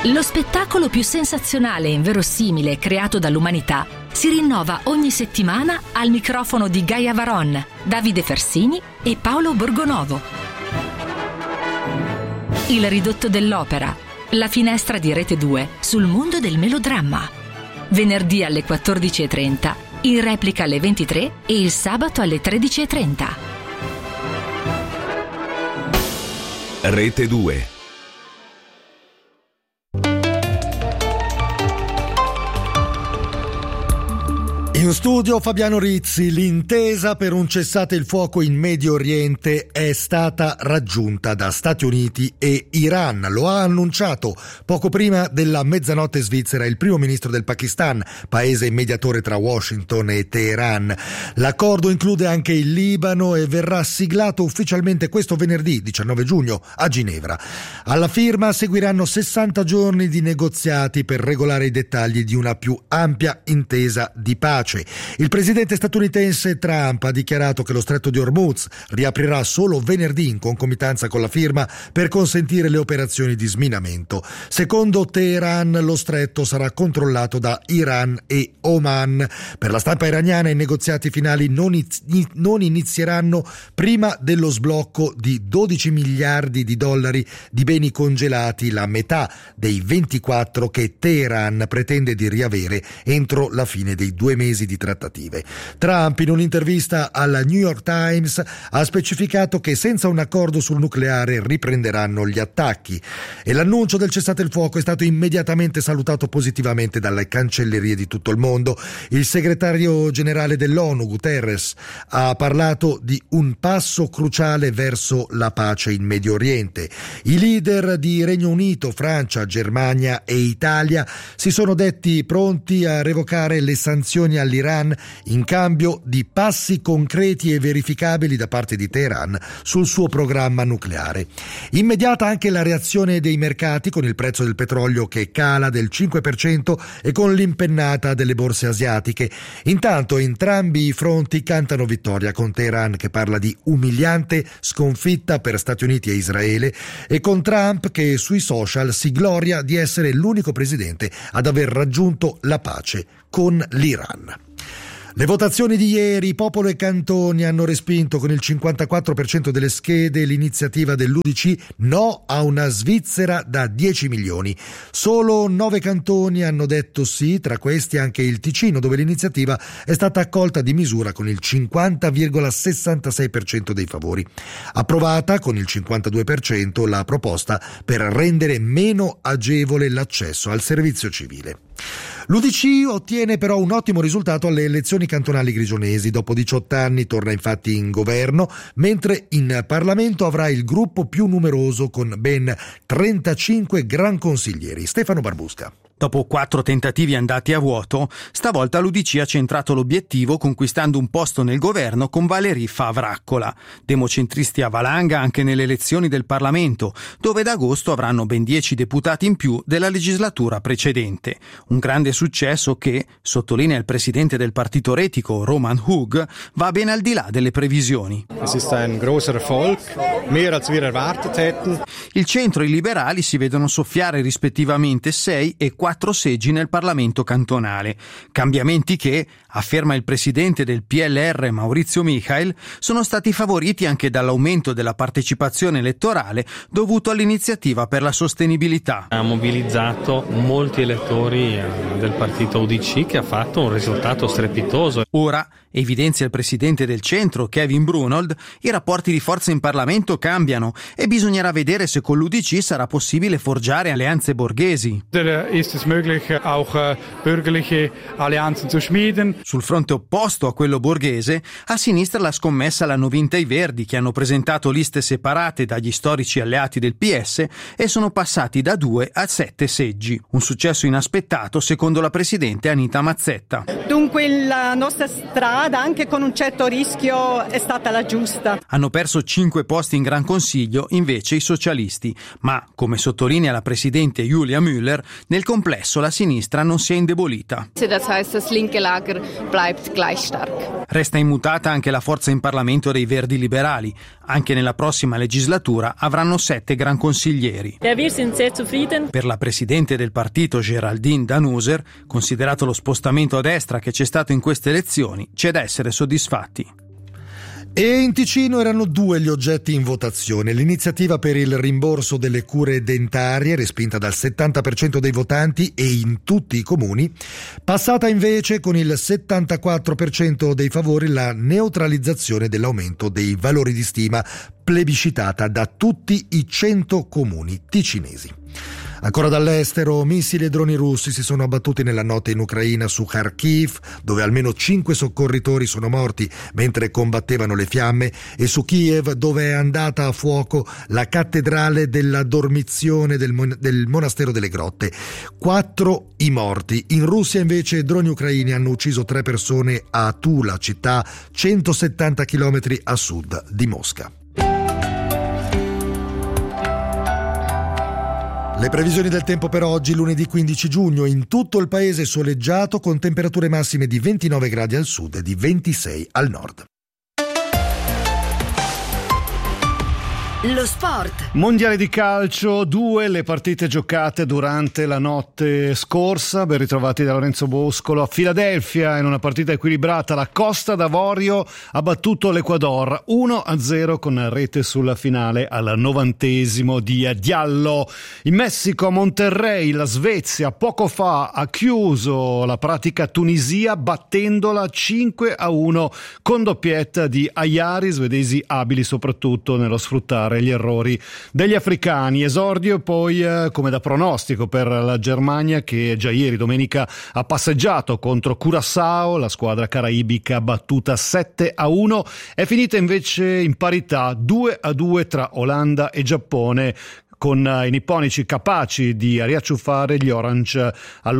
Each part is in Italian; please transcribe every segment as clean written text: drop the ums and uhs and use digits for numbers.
Lo spettacolo più sensazionale e inverosimile creato dall'umanità si rinnova ogni settimana al microfono di Gaia Varon, Davide Fersini e Paolo Borgonovo. Il ridotto dell'opera, la finestra di Rete 2 sul mondo del melodramma. Venerdì alle 14:30, in replica alle 23 e il sabato alle 13:30. Rete 2. In studio Fabiano Rizzi. L'intesa per un cessate il fuoco in Medio Oriente è stata raggiunta da Stati Uniti e Iran. Lo ha annunciato poco prima della mezzanotte svizzera il primo ministro del Pakistan, paese mediatore tra Washington e Teheran. L'accordo include anche il Libano e verrà siglato ufficialmente questo venerdì 19 giugno a Ginevra. Alla firma seguiranno 60 giorni di negoziati per regolare i dettagli di una più ampia intesa di pace. Il presidente statunitense Trump ha dichiarato che lo stretto di Hormuz riaprirà solo venerdì in concomitanza con la firma per consentire le operazioni di sminamento. Secondo Teheran, lo stretto sarà controllato da Iran e Oman. Per la stampa iraniana i negoziati finali non inizieranno prima dello sblocco di 12 miliardi di dollari di beni congelati, la metà dei 24 che Teheran pretende di riavere entro la fine dei 2 mesi di trattative. Trump, in un'intervista alla New York Times, ha specificato che senza un accordo sul nucleare riprenderanno gli attacchi, e l'annuncio del cessate il fuoco è stato immediatamente salutato positivamente dalle cancellerie di tutto il mondo. Il segretario generale dell'ONU, Guterres, ha parlato di un passo cruciale verso la pace in Medio Oriente. I leader di Regno Unito, Francia, Germania e Italia si sono detti pronti a revocare le sanzioni all'Iran in cambio di passi concreti e verificabili da parte di Teheran sul suo programma nucleare. Immediata anche la reazione dei mercati, con il prezzo del petrolio che cala del 5% e con l'impennata delle borse asiatiche. Intanto entrambi i fronti cantano vittoria, con Teheran che parla di umiliante sconfitta per Stati Uniti e Israele, e con Trump che sui social si gloria di essere l'unico presidente ad aver raggiunto la pace con l'Iran. Le votazioni di ieri, Popolo e Cantoni hanno respinto con il 54% delle schede l'iniziativa dell'UDC no a una Svizzera da 10 milioni. Solo 9 cantoni hanno detto sì, tra questi anche il Ticino, dove l'iniziativa è stata accolta di misura con il 50,66% dei favori. Approvata con il 52% la proposta per rendere meno agevole l'accesso al servizio civile. L'UDC ottiene però un ottimo risultato alle elezioni cantonali grigionesi. Dopo 18 anni torna infatti in governo, mentre in Parlamento avrà il gruppo più numeroso con ben 35 gran consiglieri. Stefano Barbusca. Dopo 4 tentativi andati a vuoto, stavolta l'UDC ha centrato l'obiettivo conquistando un posto nel governo con Valérie Favraccola. Democentristi a valanga anche nelle elezioni del Parlamento, dove da agosto avranno ben 10 deputati in più della legislatura precedente. Un grande successo che, sottolinea il presidente del partito retico Roman Hug, va ben al di là delle previsioni. Es ist ein großer Erfolg, mehr als wir erwartet hätten. Il centro e i liberali si vedono soffiare rispettivamente 6 e 4 seggi nel Parlamento cantonale. Cambiamenti che, afferma il presidente del PLR Maurizio Michael, sono stati favoriti anche dall'aumento della partecipazione elettorale dovuto all'iniziativa per la sostenibilità. Ha mobilizzato molti elettori del partito UDC, che ha fatto un risultato strepitoso. Ora, evidenzia il presidente del centro Kevin Brunold, i rapporti di forza in Parlamento cambiano e bisognerà vedere se con l'UDC sarà possibile forgiare alleanze borghesi. Ist es möglich, auch bürgerliche Allianzen zu schmieden. Sul fronte opposto a quello borghese, a sinistra la scommessa l'hanno vinta i Verdi, che hanno presentato liste separate dagli storici alleati del PS e sono passati da 2 a 7 seggi. Un successo inaspettato secondo la presidente Anita Mazzetta. Dunque la nostra strada, anche con un certo rischio, è stata la giusta. Hanno perso 5 posti in Gran Consiglio invece i socialisti, ma, come sottolinea la presidente Julia Müller, nel complesso la sinistra non si è indebolita. Das heißt, das linke Lager bleibt gleich stark. Resta immutata anche la forza in Parlamento dei Verdi liberali. Anche nella prossima legislatura avranno 7 gran consiglieri. Per la presidente del partito Geraldine Danuser, considerato lo spostamento a destra che c'è stato in queste elezioni, c'è da essere soddisfatti. E in Ticino erano 2 gli oggetti in votazione. L'iniziativa per il rimborso delle cure dentarie, respinta dal 70% dei votanti e in tutti i comuni, passata invece con il 74% dei favori la neutralizzazione dell'aumento dei valori di stima, plebiscitata da tutti i 100 comuni ticinesi. Ancora dall'estero, missili e droni russi si sono abbattuti nella notte in Ucraina su Kharkiv, dove almeno 5 soccorritori sono morti mentre combattevano le fiamme, e su Kiev, dove è andata a fuoco la cattedrale della Dormizione del monastero delle grotte. 4 i morti. In Russia invece droni ucraini hanno ucciso 3 persone a Tula, città 170 km a sud di Mosca. Le previsioni del tempo per oggi, lunedì 15 giugno, in tutto il paese soleggiato con temperature massime di 29 gradi al sud e di 26 al nord. Lo sport. Mondiale di calcio, 2 le partite giocate durante la notte scorsa. Ben ritrovati da Lorenzo Boscolo. A Filadelfia, in una partita equilibrata, la Costa d'Avorio ha battuto l'Ecuador 1-0 con rete sulla finale al 90° di Diallo. In Messico, a Monterrey, la Svezia poco fa ha chiuso la pratica Tunisia battendola 5-1 con doppietta di Ayari, svedesi abili soprattutto nello sfruttare gli errori degli africani. Esordio poi come da pronostico per la Germania, che già ieri domenica ha passeggiato contro Curaçao, la squadra caraibica battuta 7-1. È finita invece in parità 2-2 tra Olanda e Giappone, con i nipponici capaci di riacciuffare gli Orange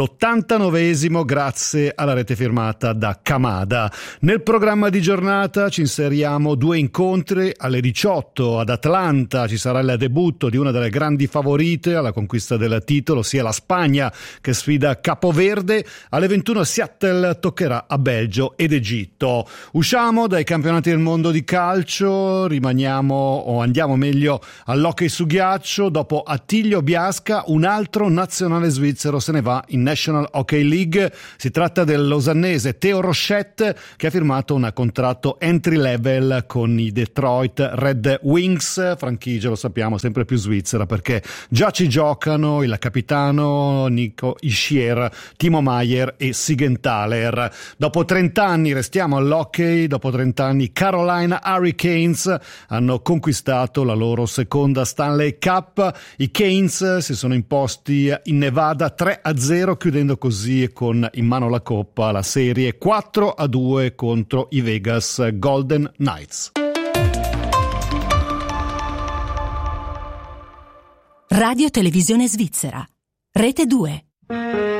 all'89° grazie alla rete firmata da Kamada. Nel programma di giornata ci inseriamo 2 incontri. Alle 18 ad Atlanta ci sarà il debutto di una delle grandi favorite alla conquista del titolo, sia la Spagna che sfida Capoverde. Alle 21 Seattle toccherà a Belgio ed Egitto. Usciamo dai campionati del mondo di calcio, andiamo meglio all'hockey su ghiaccio. Dopo Attilio Biasca, un altro nazionale svizzero se ne va in National Hockey League. Si tratta del losannese Theo Rochette, che ha firmato un contratto entry level con i Detroit Red Wings, franchigia, lo sappiamo, sempre più svizzera, perché già ci giocano il capitano Nico Hischier, Timo Maier e Siegenthaler. Dopo 30 anni restiamo all'hockey. Dopo 30 anni Carolina Hurricanes hanno conquistato la loro seconda Stanley Cup. I Canes si sono imposti in Nevada 3-0, chiudendo così con in mano la coppa la serie 4-2 contro i Vegas Golden Knights. Radio Televisione Svizzera, Rete 2.